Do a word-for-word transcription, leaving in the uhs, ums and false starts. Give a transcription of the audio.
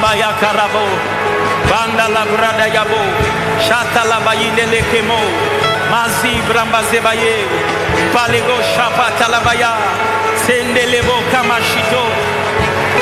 baya karabo. Banda la brada yabo. Shata la bayile lekemo. Mazi bramba zebaye. Palego shapata la baya. Sendelebo kamashito.